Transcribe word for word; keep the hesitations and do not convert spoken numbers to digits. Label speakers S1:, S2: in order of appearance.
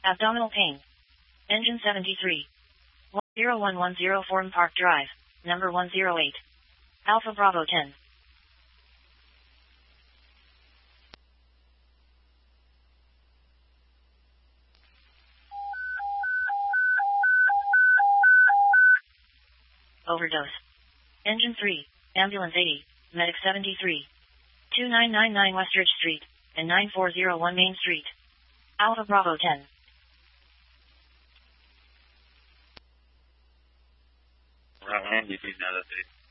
S1: Abdominal pain. Engine seventy-three. zero one one zero Forum Park Drive, number one zero eight. Alpha Bravo ten. Overdose. Engine three, Ambulance eighty, Medic seventy-three. two nine nine nine Westridge Street, and nine four zero one Main Street. Alpha Bravo ten.
S2: Bravo, Andy, please now update.